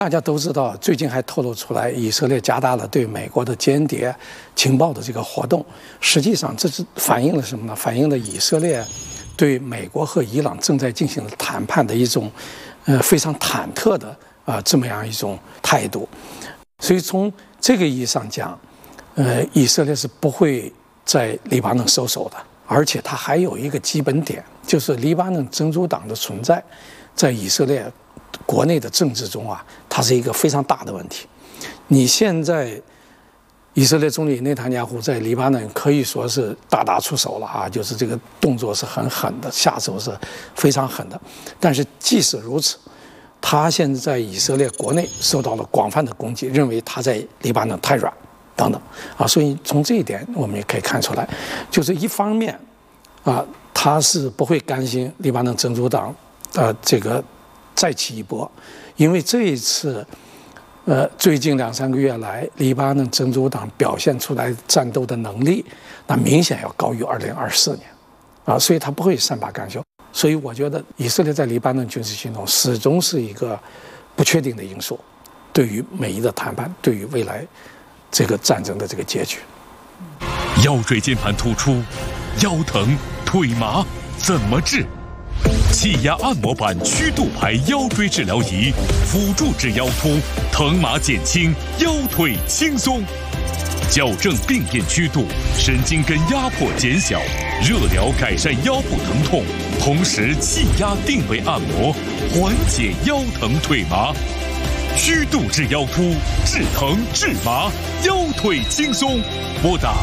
大家都知道，最近还透露出来，以色列加大了对美国的间谍情报的这个活动。实际上，这是反映了什么呢？反映了以色列对美国和伊朗正在进行的谈判的一种，非常忐忑的这么样一种态度。所以从这个意义上讲，以色列是不会在黎巴嫩收手的。而且它还有一个基本点，就是黎巴嫩真主党的存在，在以色列国内的政治中它是一个非常大的问题。你现在以色列总理内塔尼亚胡在黎巴嫩可以说是大打出手了就是这个动作是很狠的，下手是非常狠的。但是即使如此，他现在在以色列国内受到了广泛的攻击，认为他在黎巴嫩太软等等所以从这一点我们也可以看出来，就是一方面他是不会甘心黎巴嫩真主党这个再起一波，因为这一次最近2-3个月来，黎巴嫩真主党表现出来战斗的能力，那明显要高于2024年所以他不会善罢甘休。所以我觉得以色列在黎巴嫩军事行动始终是一个不确定的因素，对于美伊的谈判，对于未来这个战争的这个结局。 腰椎间盘突出，腰疼腿麻怎么治？气压按摩板曲度牌腰椎治疗仪，辅助治腰突，疼麻减轻，腰腿轻松，矫正病变曲度，神经根压迫减小，热疗改善腰部疼痛，同时气压定位按摩，缓解腰疼腿麻。曲度治腰突，治疼治麻，腰腿轻松。拨打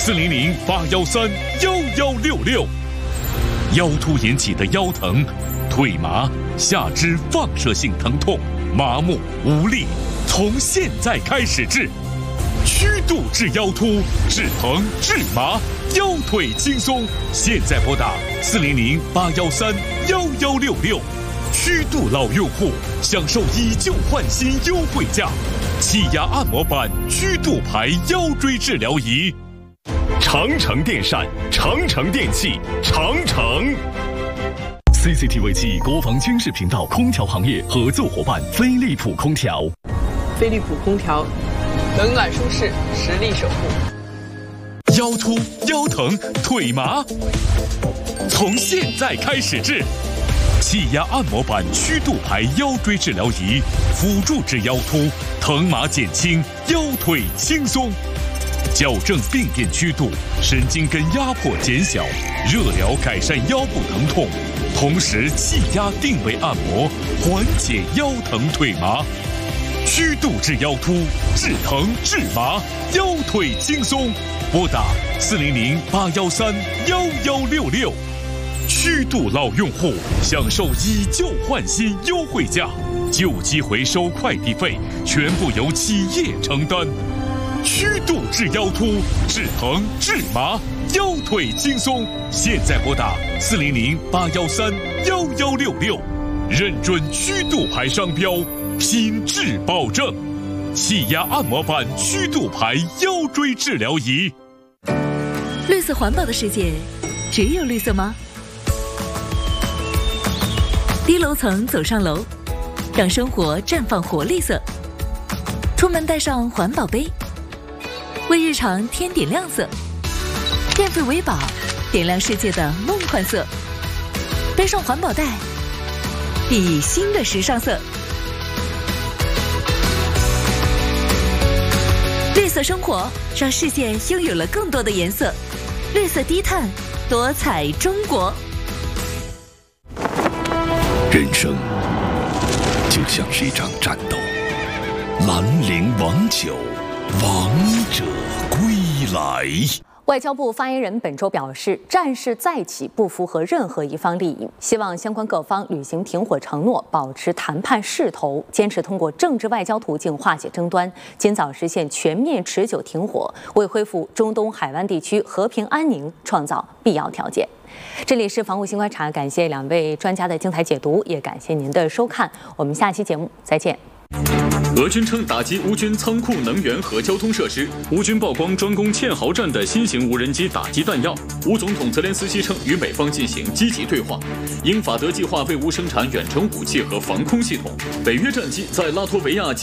400-813-1166。腰突引起的腰疼、腿麻、下肢放射性疼痛、麻木无力，从现在开始治。曲度治腰突，治疼治麻，腰腿轻松。现在拨打400-813-1166。曲度老用户享受以旧换新优惠价，气压按摩板曲度牌腰椎治疗仪。长城电扇、长城电器、长城。CCTV 7国防军事频道空调行业合作伙伴飞利浦空调。 飞利浦空调，冷暖舒适，实力守护。 腰突、腰疼、腿麻，从现在开始治。气压按摩板曲度牌腰椎治疗仪，辅助治腰突，疼麻减轻，腰腿轻松，矫正病变曲度，神经根压迫减小，热疗改善腰部疼痛，同时气压定位按摩，缓解腰疼腿麻。曲度治腰突，治疼治麻，腰腿轻松。拨打400-813-1166。曲度老用户享受以旧换新优惠价，旧机回收快递费全部由企业承担。曲度治腰突，治疼治麻，腰腿轻松。现在拨打400-813-1166，认准曲度牌商标，品质保证。气压按摩板曲度牌腰椎治疗仪。 绿色环保的世界，只有绿色吗？低楼层走上楼，让生活绽放活力色。出门带上环保杯，为日常添点亮色。电费为宝，点亮世界的梦幻色。背上环保袋，熠熠新的时尚色。绿色生活，让世界拥有了更多的颜色。绿色低碳，多彩中国。 人生就像是一场战斗，兰陵王酒，王者归来。 外交部发言人本周表示，战事再起不符合任何一方利益，希望相关各方履行停火承诺，保持谈判势头，坚持通过政治外交途径化解争端，尽早实现全面持久停火，为恢复中东海湾地区和平安宁创造必要条件。这里是防务新观察，感谢2位专家的精彩解读，也感谢您的收看，我们下期节目再见。 俄军称打击乌军仓库、能源和交通设施。乌军曝光专攻堑壕战的新型无人机打击弹药。乌总统泽连斯基称与美方进行积极对话。英法德计划为乌生产远程武器和防空系统。北约战机在拉脱维亚